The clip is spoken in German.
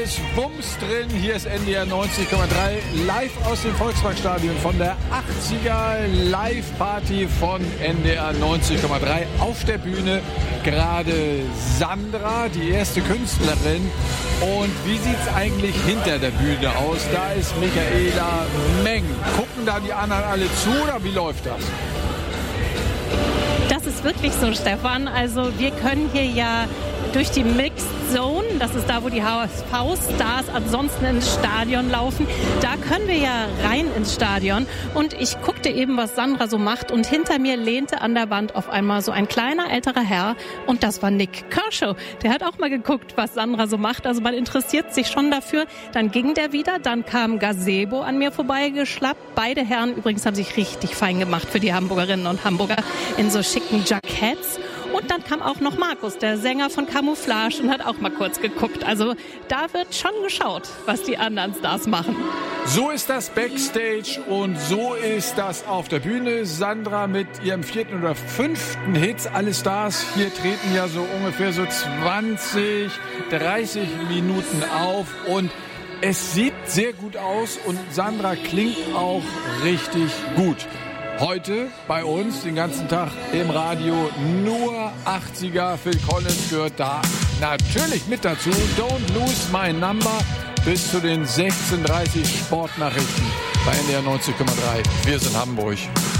ist Bums drin. Hier ist NDR 90,3 live aus dem Volksparkstadion von der 80er Live-Party von NDR 90,3. Auf der Bühne gerade Sandra, die erste Künstlerin. Und wie sieht es eigentlich hinter der Bühne aus? Da ist Michaela Meng. Gucken da die anderen alle zu oder wie läuft das? Das ist wirklich so, Stefan. Also wir können hier ja durch die Mixed Zone, das ist da, wo die HSV-Stars ansonsten ins Stadion laufen, da können wir ja rein ins Stadion. Und ich guckte eben, was Sandra so macht, und hinter mir lehnte an der Wand auf einmal so ein kleiner, älterer Herr, und das war Nick Kershaw. Der hat auch mal geguckt, was Sandra so macht, also man interessiert sich schon dafür. Dann ging der wieder, dann kam Gazebo an mir vorbeigeschlappt. Beide Herren übrigens haben sich richtig fein gemacht für die Hamburgerinnen und Hamburger in so schicken Jacketts. Und dann kam auch noch Markus, der Sänger von Camouflage, und hat auch mal kurz geguckt. Also da wird schon geschaut, was die anderen Stars machen. So ist das Backstage und so ist das auf der Bühne. Sandra mit ihrem 4. oder 5. Hit. Alle Stars hier treten ja so ungefähr so 20, 30 Minuten auf. Und es sieht sehr gut aus und Sandra klingt auch richtig gut. Heute bei uns den ganzen Tag im Radio nur 80er. Phil Collins gehört da natürlich mit dazu. Don't lose my number bis zu den 16:30 Sportnachrichten bei NDR 90,3. Wir sind Hamburg.